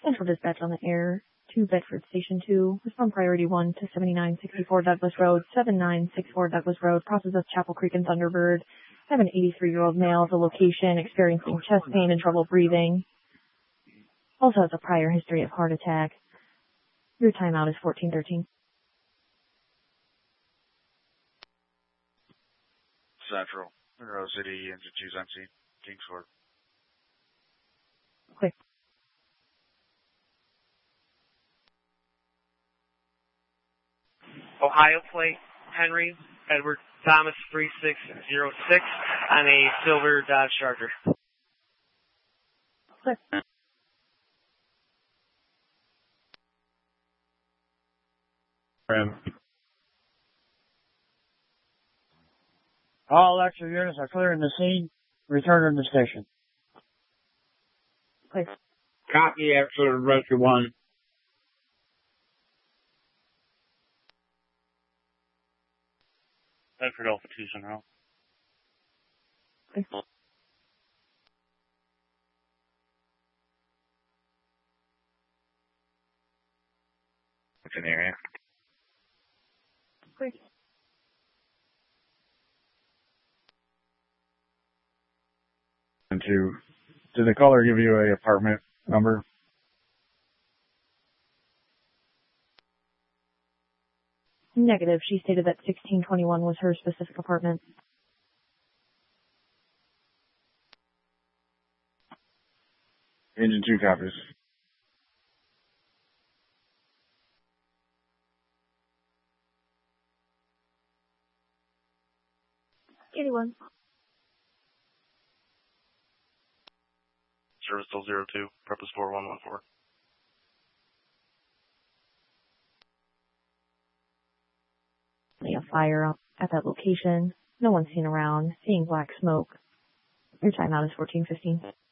Central dispatch on the air to Bedford Station 2. Respond priority 1 to 7964 Douglas Road, 7964 Douglas Road, crosses of Chapel Creek and Thunderbird. I have an 83-year-old male at the location experiencing chest pain and trouble breathing. Also has a prior history of heart attack. Your timeout is 14:13. Central, Monroe City, engine 2's empty, Kingsport. Quick. Ohio plate, Henry, Edward Thomas 3606 on a silver Dodge Charger. Quick. All extra units are clearing the scene. Return to the station. Quick. Copy, extra rescue 1. Bedford Alpha 2 Central. Quick. What's in the area? Quick. And did the caller give you a apartment number? Negative. She stated that 1621 was her specific apartment. Engine 2 copies. Anyone? Service till 02, purpose 4114. A fire up at that location. No one's seen around. Seeing black smoke. Your timeout is 14:15.